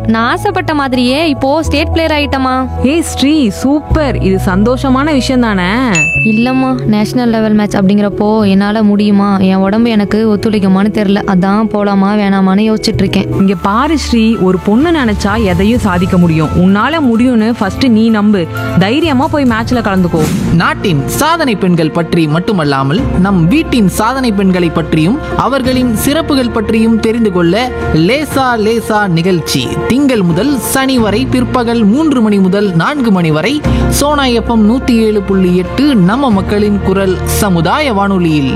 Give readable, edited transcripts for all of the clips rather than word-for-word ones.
நான் ஆசைப்பட்ட மாதிரியே இப்போ ஸ்டேட் பிளேயர் ஆயிட்டமா. ஏய் ஸ்ரீ, சூப்பர். இது சந்தோஷமான விஷயம் தானே? இல்லம்மா, நேஷனல் லெவல் மேட்ச் அப்படிங்கிறப்போ என்னால முடியுமா, என் உடம்பு எனக்கு ஒத்துழைக்குமான்னு தெரியல. அதான் போலாமா வேணாமான்னு யோசிச்சுட்டு இருக்கேன். இங்க பாரு ஸ்ரீ, ஒரு பொண்ணு நினைச்சா எதையும் சாதிக்க முடியும். உன்னால முடியும்னு ஃபர்ஸ்ட் நீ நம்பு. தைரியமா போய் மேட்ச்ல கலந்துக்கோ. நாட்டின் சாதனை பெண்கள் பற்றி மட்டுமல்லாமல் நம் வீட்டின் சாதனை பெண்களை பற்றியும் அவர்களின் சிறப்புகள் பற்றியும் தெரிந்து கொள்ள லேசா லேசா நிகழ்ச்சி திங்கள் முதல் சனி வரை பிற்பகல் 3 மணி முதல் 4 மணி வரை சோனா FM 107.8 நம்ம மக்களின் குரல் சமுதாய வானொலியில்.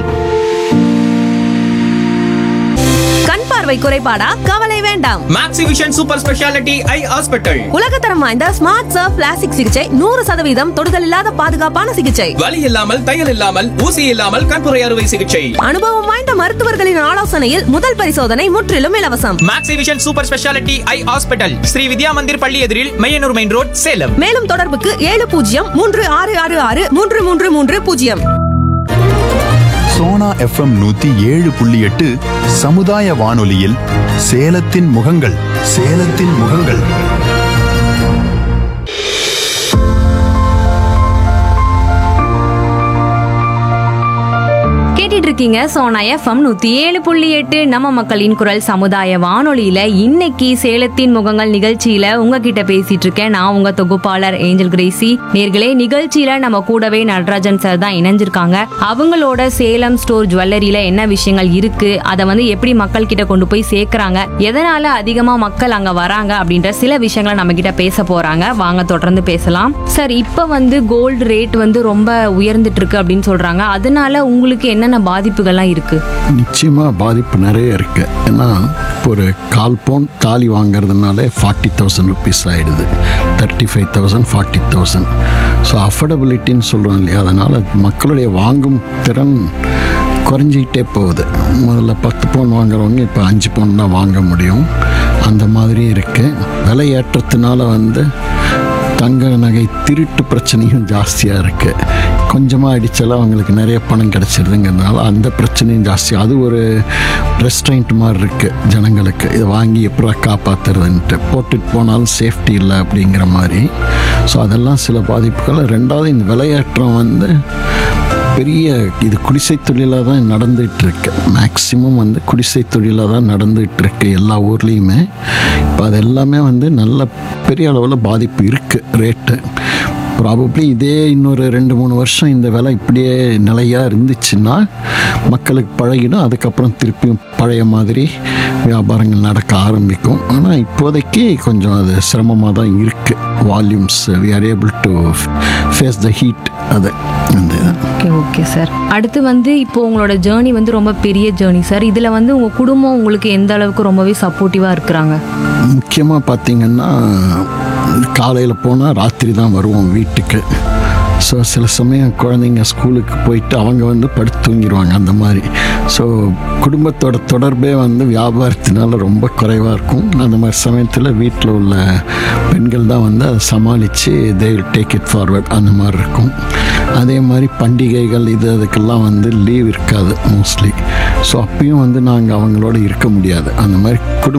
கண் பார்வை குறைபாடா? கவலை வேண்டாம். மேக்ஸிவிஷன் சூப்பர் ஸ்பெஷாலிட்டி ஐ ஹாஸ்பிட்டல். உலகத்தரம் வாய்ந்த ஸ்மார்ட் சர்ஃப் பிளாஸ்டிக் சிகிச்சை, 100% தொடுதல் இல்லாத பாதுகாப்பான சிகிச்சை, வலி இல்லாமல், தையல் இல்லாமல், ஊசி இல்லாமல் கண்புரை அறுவை சிகிச்சை. அனுபவம் வாய்ந்த மருத்துவர்களின் ஆலோசனையில் முதல் பரிசோதனை முற்றிலும் இலவசம். மேக்ஸிவிஷன் சூப்பர் ஸ்பெஷாலிட்டி ஐ ஹாஸ்பிட்டல், ஸ்ரீ வித்யா மந்திர் பள்ளி எதிரில் மையனூர் மெயின் ரோட், சேலம். மேலும் தொடர்புக்கு 7036663330. சோனா FM 107.8 சமுதாய வானொலியில் சேலத்தின் முகங்கள். சேலத்தின் முகங்கள். கேட்டுட்டு இருக்கீங்க சோனா FM 107.8 நம்ம மக்களின் குரல் சமுதாய வானொலியில. இன்னைக்கு சேலத்தின் முகங்கள் நிகழ்ச்சியில உங்ககிட்ட பேசிட்டு இருக்கேன் நான், உங்க தொகுப்பாளர் ஏஞ்சல் கிரேசி. நேர்களே, நிகழ்ச்சியில நம்ம கூடவே நடராஜன் சார் தான் இணைஞ்சிருக்காங்க. அவங்களோட சேலம் ஸ்டோர் ஜுவல்லரியில என்ன விஷயங்கள் இருக்கு, அதை எப்படி மக்கள் கிட்ட கொண்டு போய் சேர்க்கறாங்க, எதனால அதிகமா மக்கள் அங்க வராங்க அப்படின்ற சில விஷயங்களை நம்ம கிட்ட பேச போறாங்க. வாங்க தொடர்ந்து பேசலாம். சார், இப்ப கோல்டு ரேட் ரொம்ப உயர்ந்துட்டு இருக்கு அப்படின்னு சொல்றாங்க. அதனால உங்களுக்கு என்னென்ன பாதிப்புகள்லாம் இருக்கு? நிச்சயமா பாதிப்பு நிறைய இருக்கு. ஏன்னா இப்போ ஒரு 1/4 பவுன் தாலி வாங்குறதுனால 40,000 ருபீஸ் ஆயிடுது. 35,000 40,000. ஸோ அஃபோர்டபிலிட்டின்னு சொல்கிறோம் இல்லையா, அதனால் மக்களுடைய வாங்கும் திறன் குறைஞ்சிக்கிட்டே போகுது. முதல்ல 10 பவுன் வாங்குறவங்க இப்போ 5 பவுன் தான் வாங்க முடியும். அந்த மாதிரி இருக்குது. விலை ஏற்றத்தினால தங்க நகை திருட்டு பிரச்சனையும் ஜாஸ்தியாக இருக்குது. கொஞ்சமாக அடித்தாலும் அவங்களுக்கு நிறைய பணம் கிடச்சிருதுங்கிறதுனால அந்த பிரச்சனையும் ஜாஸ்தி. அது ஒரு ரெஸ்ட்ரைண்ட் மாதிரி இருக்குது ஜனங்களுக்கு. இதை வாங்கி எப்படா காப்பாற்றுறதுன்ட்டு, போட்டுட்டு போனாலும் சேஃப்டி இல்லை அப்படிங்கிற மாதிரி. ஸோ அதெல்லாம் சில பாதிப்புகள். ரெண்டாவது, இந்த விலையேற்றம் பெரிய இது குடிசை தொழிலாக தான் நடந்துகிட்ருக்கு. மேக்சிமம் குடிசை தொழிலாக தான் நடந்துகிட்ருக்கு எல்லா ஊர்லேயுமே. இப்போ அது எல்லாமே நல்ல பெரிய அளவில் பாதிப்பு இருக்குது ரேட்டு. ப்ராபப்ளி இதே இன்னொரு 2-3 வருஷம் இந்த விலை இப்படியே நிலையாக இருந்துச்சுன்னா மக்களுக்கு பழகிடும். அதுக்கப்புறம் திருப்பியும் பழைய மாதிரி வியாபாரங்கள் நடக்க ஆரம்பிக்கும். ஆனால் இப்போதைக்கு கொஞ்சம் அது சிரமமாக தான் இருக்குது. Volumes we are able to face the heat. அது ஓகே சார். அடுத்து இப்போ உங்களோட ஜேர்னி ரொம்ப பெரிய ஜேர்னி சார். இதில் உங்கள் குடும்பம் உங்களுக்கு எந்த அளவுக்கு ரொம்பவே சப்போர்ட்டிவாக இருக்கிறாங்க? முக்கியமாக பார்த்தீங்கன்னா, காலையில் போனால் ராத்திரி தான் வருவோம் வீட்டுக்கு. ஸோ சில சமயம் குழந்தைங்க ஸ்கூலுக்கு போயிட்டு அவங்க படுத்து தூங்கிடுவாங்க அந்த மாதிரி. ஸோ குடும்பத்தோட தொடர்பே வியாபாரத்தினால ரொம்ப குறைவாக இருக்கும். அந்த மாதிரி சமயத்தில் வீட்டில் உள்ள பெண்கள் தான் அதை சமாளித்து they will take it forward அந்த மாதிரி இருக்கும். அதே மாதிரி பண்டிகைகள் அதுக்கெல்லாம் லீவ் இருக்காது மோஸ்ட்லி. ஸோ அப்பயும் நாங்கள் அவங்களோட இருக்க முடியாது. அந்த மாதிரி